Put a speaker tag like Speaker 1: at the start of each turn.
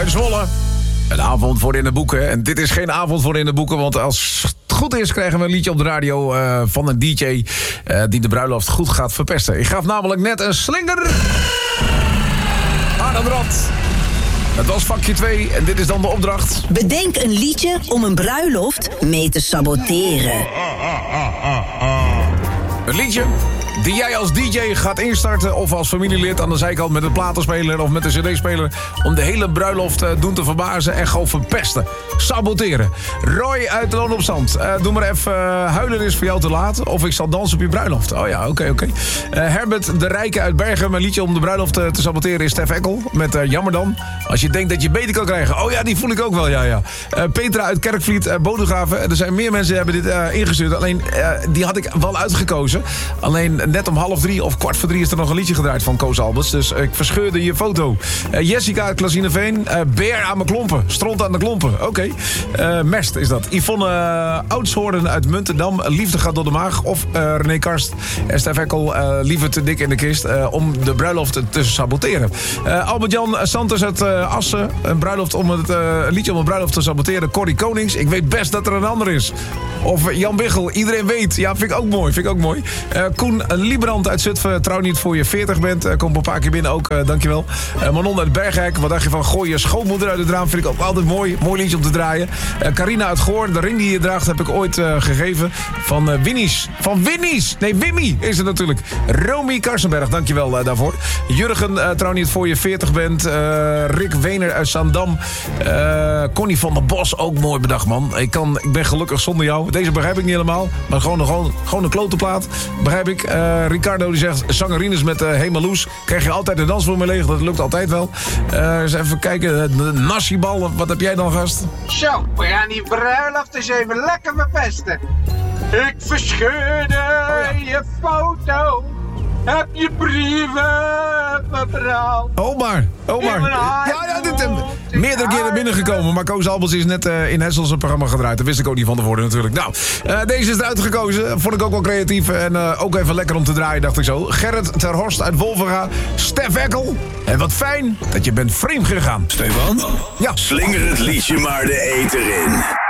Speaker 1: uit Zwolle. Een avond voor in de boeken. En dit is geen avond voor in de boeken, want als het goed is krijgen we een liedje op de radio van een DJ die de bruiloft goed gaat verpesten. Ik gaf namelijk net een slinger aan het rad. Het was vakje 2 en dit is dan de opdracht.
Speaker 2: Bedenk een liedje om een bruiloft mee te saboteren.
Speaker 1: Een liedje die jij als DJ gaat instarten of als familielid aan de zijkant met een platenspeler of met een cd-speler om de hele bruiloft doen te verbazen en gewoon verpesten. Saboteren. Roy uit Loon op Zand. Doe maar even huilen is voor jou te laat of ik zal dansen op je bruiloft. Oh ja, oké. Herbert de Rijke uit Bergen. Mijn liedje om de bruiloft te saboteren is Stef Ekkel met Jammer dan. Als je denkt dat je beter kan krijgen. Oh ja, die voel ik ook wel, ja. Petra uit Kerkvliet, Bodegraven. Er zijn meer mensen die hebben dit ingestuurd. Alleen, die had ik wel uitgekozen. Alleen net om 2:30 of 2:15 is er nog een liedje gedraaid van Koos Albers. Dus ik verscheurde je foto. Jessica uit Klazineveen. Beer aan mijn klompen. Stront aan de klompen. Oké. Mest is dat. Yvonne Oudshoorn uit Muntendam. Liefde gaat door de maag. Of René Karst en Stef Ekkel. Liever te dik in de kist. Om de bruiloft te saboteren. Albert-Jan Santos uit Assen. Een liedje om een bruiloft te saboteren. Corrie Konings. Ik weet best dat er een ander is. Of Jan Biggel. Iedereen weet. Ja, vind ik ook mooi. Koen Liebrand uit Zutphen. Trouw niet voor je 40 bent. Komt een paar keer binnen ook. Dankjewel. Manon uit Bergijk. Wat dacht je van gooi je schoonmoeder uit het raam? Vind ik ook altijd mooi. Mooi liedje om te draaien. Carina uit Goor. De ring die je draagt heb ik ooit gegeven. Van Winnies. Van Winnies. Nee, Wimmy is het natuurlijk. Romy Karsenberg. Dankjewel daarvoor. Jurgen. Trouw niet voor je 40 bent. Rick Wener uit Zaandam. Connie van der Bos. Ook mooi bedacht, man. Ik ben gelukkig zonder jou. Deze begrijp ik niet helemaal. Maar gewoon een klote plaat. Begrijp ik. Ricardo die zegt, zangerines met Hemeloes. Krijg je altijd de dansvloer mee leeg. Dat lukt altijd wel. Eens even kijken. De Nashibal. Wat heb jij dan, gast?
Speaker 3: Zo, we gaan die bruiloft eens even lekker verpesten. Ik verscheurde je foto. Heb je brieven, mevrouw?
Speaker 1: Omar. Ja, dit meerdere keren binnengekomen. Maar Koos Albers is net in Hessels een programma gedraaid. Dat wist ik ook niet van tevoren natuurlijk. Nou, deze is eruit gekozen. Vond ik ook wel creatief. En ook even lekker om te draaien, dacht ik zo. Gerrit ter Horst uit Wolvenga. Stef Ekkel. En wat fijn dat je bent vreemd gegaan.
Speaker 4: Stefan?
Speaker 1: Ja.
Speaker 4: Slinger het liedje maar de eter in.